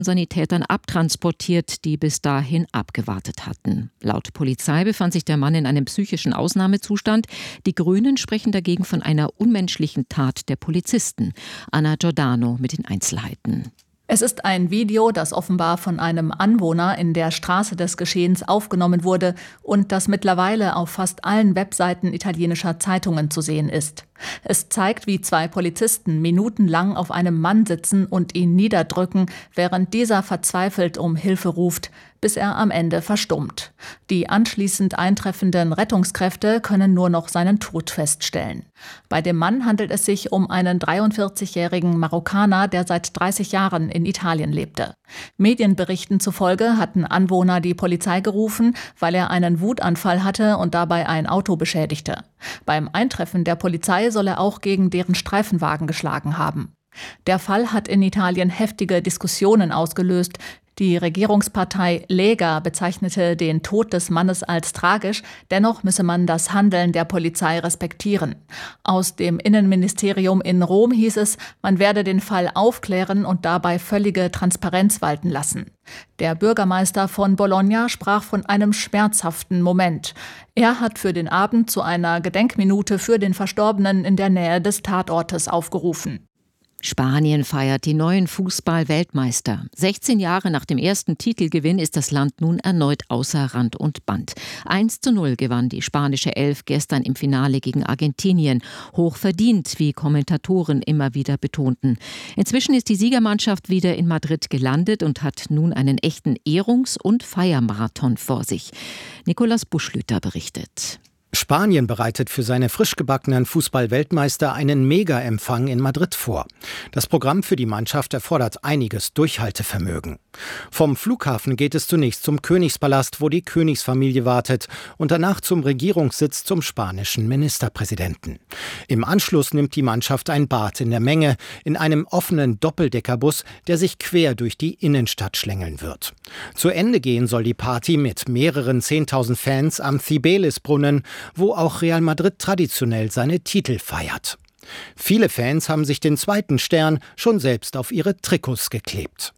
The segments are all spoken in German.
Sanitätern abtransportiert, die bis dahin abgewartet hatten. Laut Polizei befand sich der Mann in einem psychischen Ausnahmezustand. Die Grünen sprechen dagegen von einer unmenschlichen Tat der Polizisten. Anna Giordano mit den Einzelheiten. Es ist ein Video, das offenbar von einem Anwohner in der Straße des Geschehens aufgenommen wurde und das mittlerweile auf fast allen Webseiten italienischer Zeitungen zu sehen ist. Es zeigt, wie zwei Polizisten minutenlang auf einem Mann sitzen und ihn niederdrücken, während dieser verzweifelt um Hilfe ruft, bis er am Ende verstummt. Die anschließend eintreffenden Rettungskräfte können nur noch seinen Tod feststellen. Bei dem Mann handelt es sich um einen 43-jährigen Marokkaner, der seit 30 Jahren in Italien lebte. Medienberichten zufolge hatten Anwohner die Polizei gerufen, weil er einen Wutanfall hatte und dabei ein Auto beschädigte. Beim Eintreffen der Polizei soll er auch gegen deren Streifenwagen geschlagen haben. Der Fall hat in Italien heftige Diskussionen ausgelöst. Die Regierungspartei Lega bezeichnete den Tod des Mannes als tragisch, dennoch müsse man das Handeln der Polizei respektieren. Aus dem Innenministerium in Rom hieß es, man werde den Fall aufklären und dabei völlige Transparenz walten lassen. Der Bürgermeister von Bologna sprach von einem schmerzhaften Moment. Er hat für den Abend zu einer Gedenkminute für den Verstorbenen in der Nähe des Tatortes aufgerufen. Spanien feiert die neuen Fußball-Weltmeister. 16 Jahre nach dem ersten Titelgewinn ist das Land nun erneut außer Rand und Band. 1:0 gewann die spanische Elf gestern im Finale gegen Argentinien. Hochverdient, wie Kommentatoren immer wieder betonten. Inzwischen ist die Siegermannschaft wieder in Madrid gelandet und hat nun einen echten Ehrungs- und Feiermarathon vor sich. Nicolas Buschlüter berichtet. Spanien bereitet für seine frisch gebackenen Fußball-Weltmeister einen Mega-Empfang in Madrid vor. Das Programm für die Mannschaft erfordert einiges Durchhaltevermögen. Vom Flughafen geht es zunächst zum Königspalast, wo die Königsfamilie wartet, und danach zum Regierungssitz zum spanischen Ministerpräsidenten. Im Anschluss nimmt die Mannschaft ein Bad in der Menge in einem offenen Doppeldeckerbus, der sich quer durch die Innenstadt schlängeln wird. Zu Ende gehen soll die Party mit mehreren 10.000 Fans am Cibeles-Brunnen, wo auch Real Madrid traditionell seine Titel feiert. Viele Fans haben sich den zweiten Stern schon selbst auf ihre Trikots geklebt.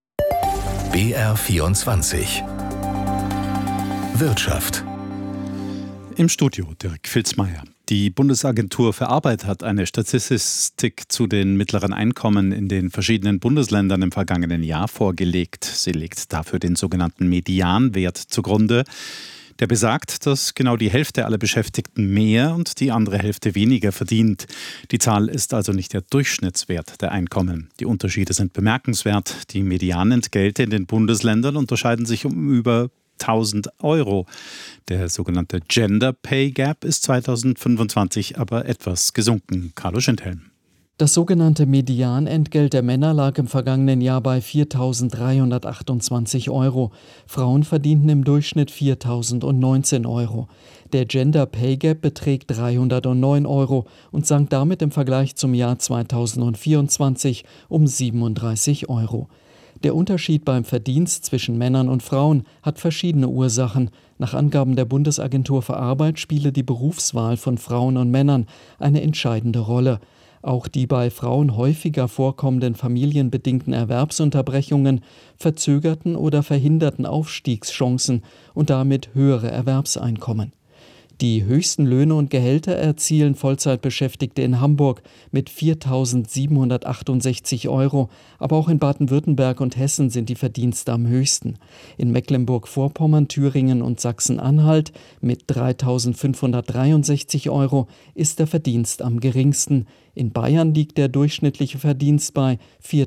BR24 Wirtschaft. Im Studio Dirk Filzmeier. Die Bundesagentur für Arbeit hat eine Statistik zu den mittleren Einkommen in den verschiedenen Bundesländern im vergangenen Jahr vorgelegt. Sie legt dafür den sogenannten Medianwert zugrunde. Der besagt, dass genau die Hälfte aller Beschäftigten mehr und die andere Hälfte weniger verdient. Die Zahl ist also nicht der Durchschnittswert der Einkommen. Die Unterschiede sind bemerkenswert. Die Medianentgelte in den Bundesländern unterscheiden sich um über 1.000 Euro. Der sogenannte Gender Pay Gap ist 2025 aber etwas gesunken. Carlo Schindhelm. Das sogenannte Medianentgelt der Männer lag im vergangenen Jahr bei 4.328 Euro. Frauen verdienten im Durchschnitt 4.019 Euro. Der Gender Pay Gap beträgt 309 Euro und sank damit im Vergleich zum Jahr 2024 um 37 Euro. Der Unterschied beim Verdienst zwischen Männern und Frauen hat verschiedene Ursachen. Nach Angaben der Bundesagentur für Arbeit spiele die Berufswahl von Frauen und Männern eine entscheidende Rolle. Auch die bei Frauen häufiger vorkommenden familienbedingten Erwerbsunterbrechungen verzögerten oder verhinderten Aufstiegschancen und damit höhere Erwerbseinkommen. Die höchsten Löhne und Gehälter erzielen Vollzeitbeschäftigte in Hamburg mit 4.768 Euro, aber auch in Baden-Württemberg und Hessen sind die Verdienste am höchsten. In Mecklenburg-Vorpommern, Thüringen und Sachsen-Anhalt mit 3.563 Euro ist der Verdienst am geringsten. In Bayern liegt der durchschnittliche Verdienst bei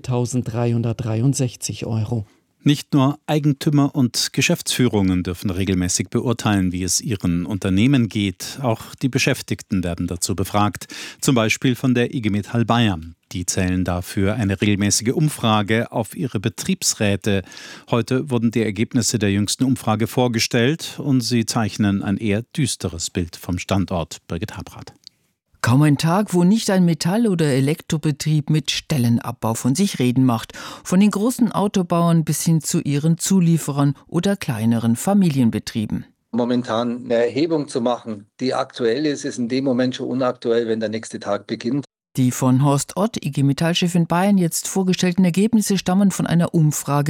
4.363 Euro. Nicht nur Eigentümer und Geschäftsführungen dürfen regelmäßig beurteilen, wie es ihren Unternehmen geht. Auch die Beschäftigten werden dazu befragt, zum Beispiel von der IG Metall Bayern. Die zählen dafür eine regelmäßige Umfrage auf ihre Betriebsräte. Heute wurden die Ergebnisse der jüngsten Umfrage vorgestellt und sie zeichnen ein eher düsteres Bild vom Standort. Birgit Habrath. Kaum ein Tag, wo nicht ein Metall- oder Elektrobetrieb mit Stellenabbau von sich reden macht. Von den großen Autobauern bis hin zu ihren Zulieferern oder kleineren Familienbetrieben. Momentan eine Erhebung zu machen, die aktuell ist, ist in dem Moment schon unaktuell, wenn der nächste Tag beginnt. Die von Horst Ott, IG Metall-Chef in Bayern, jetzt vorgestellten Ergebnisse stammen von einer Umfrage